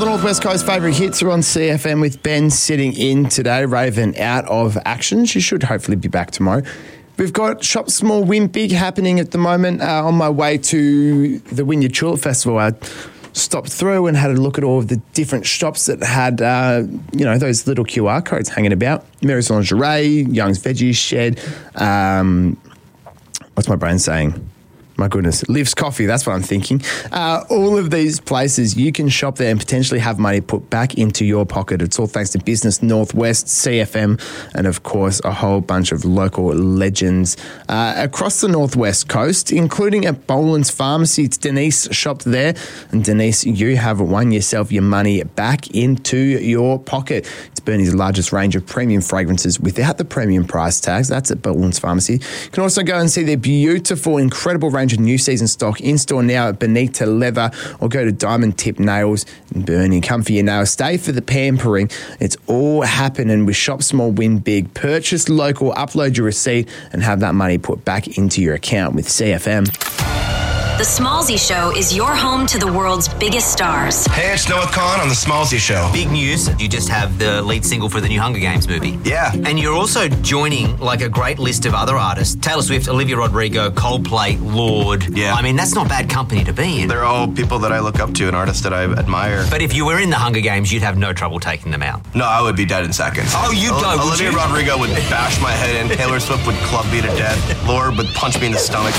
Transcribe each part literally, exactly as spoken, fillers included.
the North West Coast favourite hits are on C F M with Ben sitting in today. Raven out of action. She should hopefully be back tomorrow. We've got Shop Small, Win Big happening at the moment. Uh, on my way to the Wynyard Tulip Festival, I stopped through and had a look at all of the different shops that had, uh, you know, those little Q R codes hanging about. Mary's Lingerie, Young's Veggies Shed. Um, what's my brain saying? My goodness, Liv's Coffee, that's what I'm thinking. Uh, all of these places, you can shop there and potentially have money put back into your pocket. It's all thanks to Business Northwest, C F M, and of course a whole bunch of local legends uh, across the Northwest Coast, including at Boland's Pharmacy. It's Denise shopped there. And Denise, you have won yourself your money back into your pocket. It's Burnie's largest range of premium fragrances without the premium price tags. That's at Boland's Pharmacy. You can also go and see their beautiful, incredible range of new season stock in store now at Bonita Leather, or go to Diamond Tip Nails in Burnie. Come for your nails, stay for the pampering. It's all happening with Shop Small, Win Big. Purchase local, upload your receipt, and have that money put back into your account with C F M. The Smallsy Show is your home to the world's biggest stars. Hey, it's Noah Khan on The Smallsy Show. Big news, you just have the lead single for the new Hunger Games movie. Yeah. And you're also joining like a great list of other artists. Taylor Swift, Olivia Rodrigo, Coldplay, Lorde. Yeah. I mean, that's not bad company to be in. They're all people that I look up to and artists that I admire. But if you were in the Hunger Games, you'd have no trouble taking them out. No, I would be dead in seconds. Oh, you'd go, would Olivia you? Rodrigo would bash my head in. Taylor Swift would club me to death. Lorde would punch me in the stomach.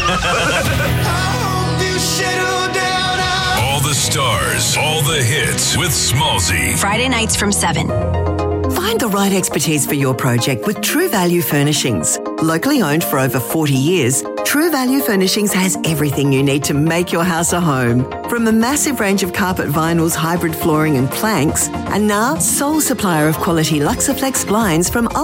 All the stars, all the hits with Smallsy. Friday nights from seven. Find the right expertise for your project with True Value Furnishings. Locally owned for over forty years, True Value Furnishings has everything you need to make your house a home. From a massive range of carpet vinyls, hybrid flooring and planks, and now sole supplier of quality Luxaflex blinds from